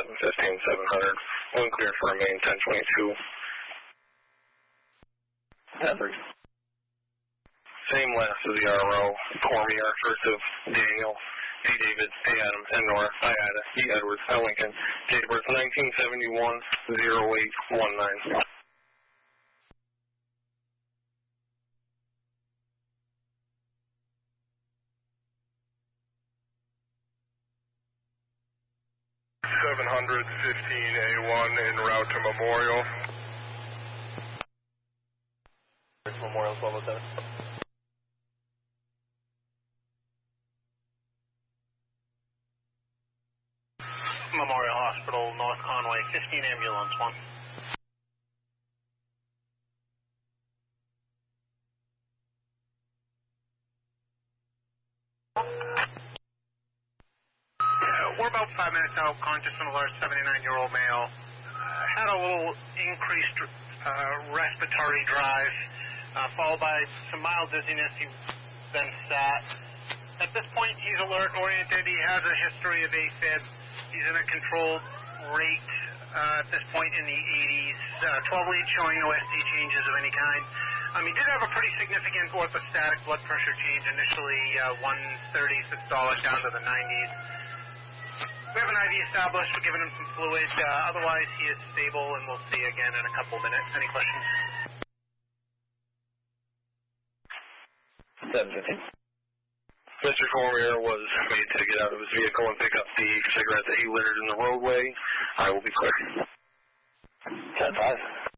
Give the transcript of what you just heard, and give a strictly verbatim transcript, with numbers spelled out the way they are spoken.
fifteen seven hundred. Wind clear for remain ten twenty-two. ten three. Same last of the R O. Cormier, first of Daniel, A. David, A. Adam, N. Nora, I. Ada, E. Edwards, L. Lincoln. Date of birth nineteen seventy-one, oh eight one nine. seven hundred fifteen A one en route to Memorial. Memorial twelve oh seven. Memorial Hospital, North Conway, fifteen ambulance one. We're about five minutes out, conscious and alert, seventy-nine-year-old male. Uh, had a little increased uh, respiratory drive, uh, followed by some mild dizziness. He then sat. At this point, he's alert, oriented. He has a history of AFib. He's in a controlled rate uh, at this point in the eighties. Uh, twelve leads showing no S T changes of any kind. Um, he did have a pretty significant orthostatic blood pressure change, initially uh, one thirty systolic down to the nineties. We have an I V established. We're giving him some fluid. Uh, otherwise, he is stable, and we'll see again in a couple minutes. Any questions? seven fifteen. Mister Cormier was made to get out of his vehicle and pick up the cigarette that he littered in the roadway. I will be quick. ten five.